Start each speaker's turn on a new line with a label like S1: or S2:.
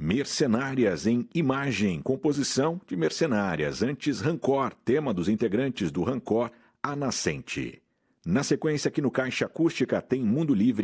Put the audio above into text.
S1: Mercenárias em Imagem, composição de Mercenárias, antes Rancor, tema dos integrantes do Rancor, A Nascente. Na sequência, aqui no Caixa Acústica, tem Mundo Livre